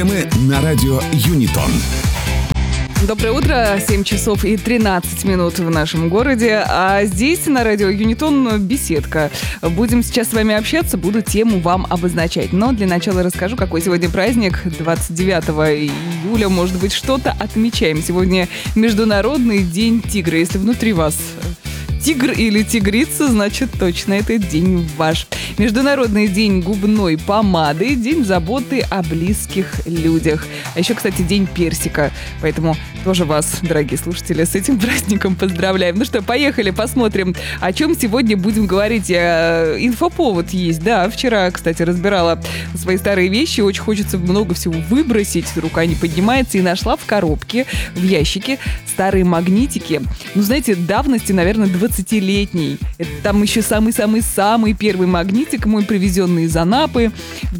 Мы на радио Юнитон. Доброе утро, 7 часов и 13 минут в нашем городе, а здесь на радио Юнитон беседка. Будем сейчас с вами общаться, буду тему вам обозначать. Но для начала расскажу, какой сегодня праздник. 29 июля, может быть, что-то отмечаем. Сегодня Международный день тигра. Если внутри вас тигр или тигрица, значит, точно этот день ваш. Международный день губной помады, день заботы о близких людях. А еще, кстати, день персика. Поэтому тоже вас, дорогие слушатели, с этим праздником поздравляем. Ну что, поехали, посмотрим, о чем сегодня будем говорить. Инфоповод есть, да. Вчера, кстати, разбирала свои старые вещи. Очень хочется много всего выбросить. Рука не поднимается. И нашла в коробке, в ящике старые магнитики. Ну, знаете, давности, наверное, 20-летний. Это там еще самый-самый-самый первый магнитик мой, привезенный из Анапы. В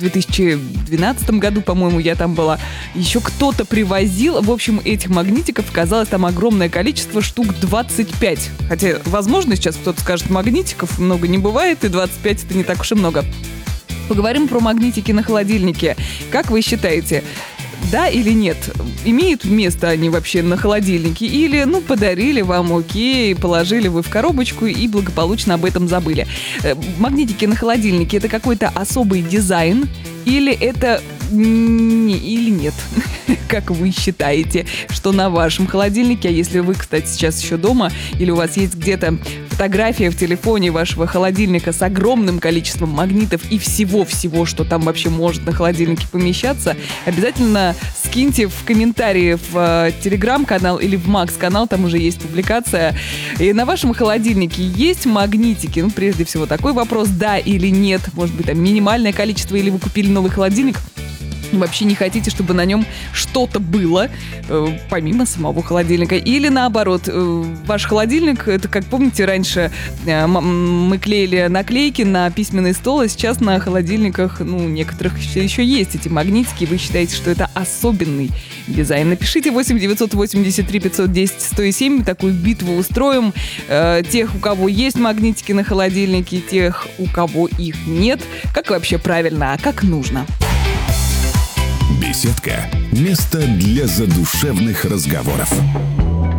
2012 году, по-моему, я там была. Еще кто-то привозил. В общем, этих магнитиков оказалось там огромное количество, штук 25. Хотя, возможно, сейчас кто-то скажет, магнитиков много не бывает, и 25 это не так уж и много. Поговорим про магнитики на холодильнике. Как вы считаете, да или нет? Имеют место они вообще на холодильнике? Или, подарили вам, окей, положили вы в коробочку и благополучно об этом забыли? Магнитики на холодильнике — это какой-то особый дизайн? Или это... или нет? Как вы считаете, что на вашем холодильнике, а если вы, кстати, сейчас еще дома, или у вас есть где-то фотография в телефоне вашего холодильника с огромным количеством магнитов и всего-всего, что там вообще может на холодильнике помещаться, обязательно скиньте в комментарии в Телеграм-канал или в Макс-канал, там уже есть публикация. И на вашем холодильнике есть магнитики? Прежде всего, такой вопрос, да или нет. Может быть, там минимальное количество, или вы купили новый холодильник, вообще не хотите, чтобы на нем что-то было, помимо самого холодильника. Или наоборот, ваш холодильник, это, как помните, раньше мы клеили наклейки на письменный стол, а сейчас на холодильниках, некоторых еще есть эти магнитики, и вы считаете, что это особенный дизайн. Напишите 8 983 510 107, такую битву устроим. Тех, у кого есть магнитики на холодильнике, тех, у кого их нет. Как вообще правильно, а как нужно? Беседка. Место для задушевных разговоров.